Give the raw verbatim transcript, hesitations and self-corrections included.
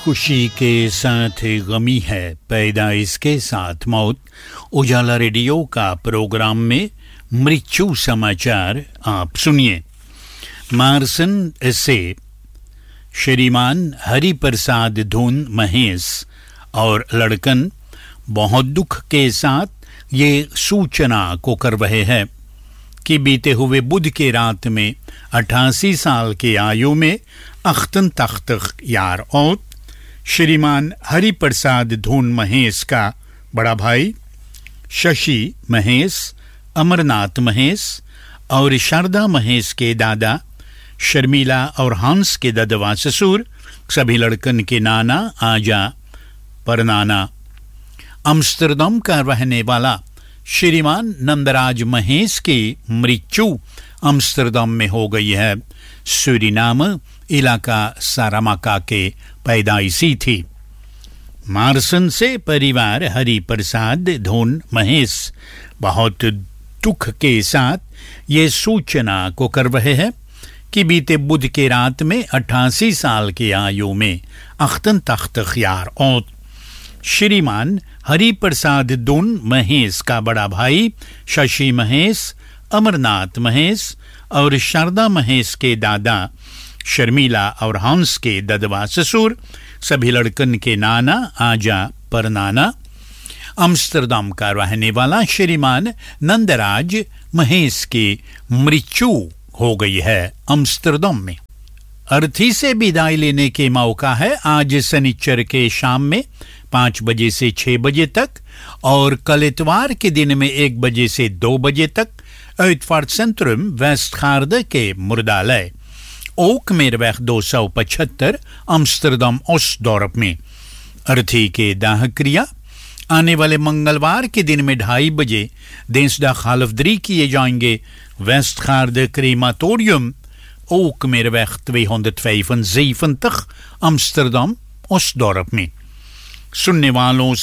खुशी के साथ गमी है, पैदाइश के साथ मौत। उजाला रेडियो का प्रोग्राम में मृत्यु समाचार आप सुनिए। मार्सन से श्रीमान हरिप्रसाद धून महेश और लड़कन बहुत दुख के साथ ये सूचना को कर रहे हैं कि बीते हुए बुध के रात में अट्ठासी साल की आयु में अख्तन तख्त यार औत श्रीमान हरिप्रसाद धून महेश का बड़ा भाई शशि महेश, अमरनाथ महेश और शारदा महेश के दादा शर्मिला और हंस के ददवा ससुर, सभी लड़कन के नाना आजा परनाना। अम्स्टरडम का रहने वाला श्रीमान नंदराज महेश की मृत्यु अम्स्टरडम में हो गई है। सूरीनाम इलाका सारामाका के पैदाइशी थी। मार्सन से परिवार हरिप्रसाद धून महेश बहुत दुख के साथ ये सूचना को कर रहे हैं कि बीते बुध के रात में अट्ठासी साल की आयु में अख्तन तख्त यार औत श्रीमान हरिप्रसाद धून महेश का बड़ा भाई शशि महेश, अमरनाथ महेश और शारदा महेश के दादा शर्मिला और हंस के ददवा ससुर, सभी लड़कन के नाना आजा परनाना। अम्स्टरडम का रहने वाला श्रीमान नंदराज महेश की मृत्यु हो गई है अम्स्टरडम में। अर्थी से विदाई लेने के मौका है आज शनिचर के शाम में पाँच बजे से छह बजे तक और कल इतवार के दिन में एक बजे से दो बजे तक उत्फार्टसेंट्रम वेस्टगार्ड के मुर्दालय ओक मेरवेग दो सौ पचहत्तर अम्स्टरडम ओस्टडॉर्प में। अर्थी के दाह क्रिया आने वाले मंगलवार के दिन में ढाई बजे देंसडा खालफदरी किए जाएंगे वेस्टगार्ड क्रीमाटोरियम ओक मेरवेग tweehonderdvijfenzeventig अम्स्टरडम ओस्टडॉर्प में। सुनने वालों